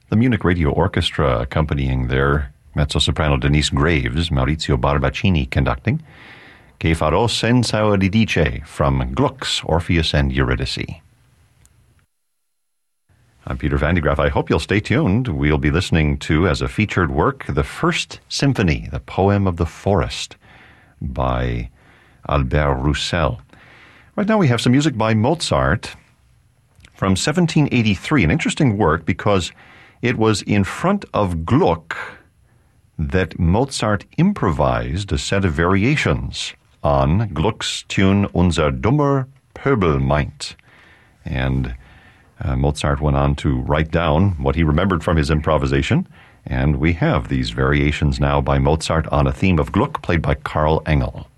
The Munich Radio Orchestra accompanying their mezzo-soprano Denise Graves, Maurizio Barbaccini conducting, Che farò senza Euridice from Gluck's Orpheus and Eurydice. I'm Peter Van de Graaff. I hope you'll stay tuned. We'll be listening to, as a featured work, the First Symphony, the Poem of the Forest, by Albert Roussel. Right now we have some music by Mozart from 1783, an interesting work because it was in front of Gluck that Mozart improvised a set of variations on Gluck's tune Unser dummer Pöbel meint. And Mozart went on to write down what he remembered from his improvisation, and we have these variations now by Mozart on a theme of Gluck played by Karl Engel.